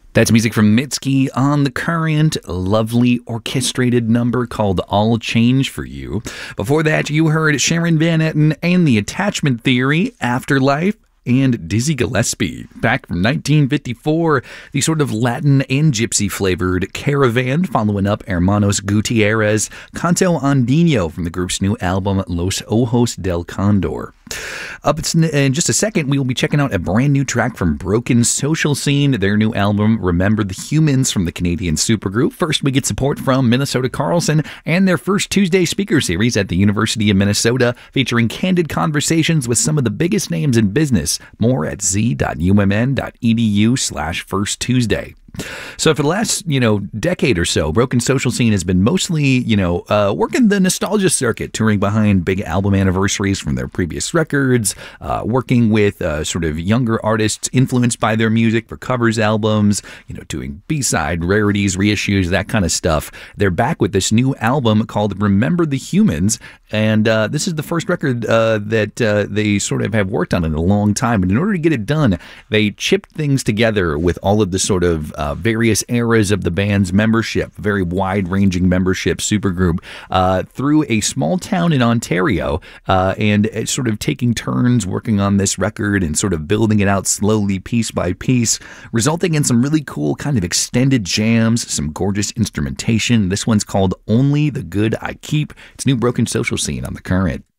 That's music from Mitski on The Current, a lovely orchestrated number called All Change for You. Before that, you heard Sharon Van Etten and the Attachment Theory, Afterlife, and Dizzy Gillespie. Back from 1954, the sort of Latin and gypsy flavored Caravan, following up Hermanos Gutierrez, Canto Andino from the group's new album Los Ojos del Condor. Up in just a second, we will be checking out a brand new track from Broken Social Scene, their new album, Remember the Humans, from the Canadian supergroup. First, we get support from Minnesota Carlson and their first Tuesday speaker series at the University of Minnesota, featuring candid conversations with some of the biggest names in business. More at z.umn.edu/First Tuesday. So for the last, decade or so, Broken Social Scene has been mostly, working the nostalgia circuit, touring behind big album anniversaries from their previous records, working with sort of younger artists influenced by their music for covers albums, doing B-side rarities, reissues, that kind of stuff. They're back with this new album called Remember the Humans, and this is the first record that they sort of have worked on in a long time. And in order to get it done, they chipped things together with all of the sort of various eras of the band's membership, very wide-ranging membership supergroup, through a small town in Ontario, and sort of taking turns working on this record and sort of building it out slowly, piece by piece, resulting in some really cool kind of extended jams, some gorgeous instrumentation. This one's called Only the Good I Keep. It's new Broken Social Scene on The Current.